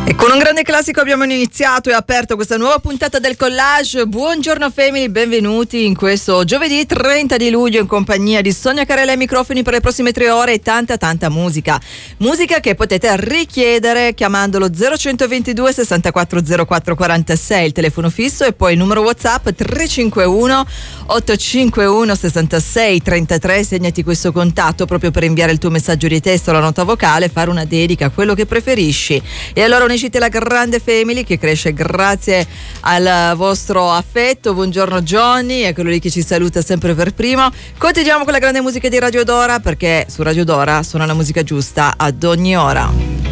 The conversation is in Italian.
E con un grande classico abbiamo iniziato e aperto questa nuova puntata del Collage. Buongiorno family, benvenuti in questo giovedì 30 di luglio in compagnia di Sonia Carella ai microfoni per le prossime 3 ore e tanta musica. Musica che potete richiedere chiamandolo 0122 64 04 46, il telefono fisso, e poi il numero WhatsApp 351 851 66 33. Segnati questo contatto proprio per inviare il tuo messaggio di testo, la nota vocale, fare una dedica, quello che preferisci. E allora uniscite la grande family che cresce grazie al vostro affetto. Buongiorno Johnny, eccolo lì che ci saluta sempre per primo. Continuiamo con la grande musica di Radio Dora, perché su Radio Dora suona la musica giusta ad ogni ora.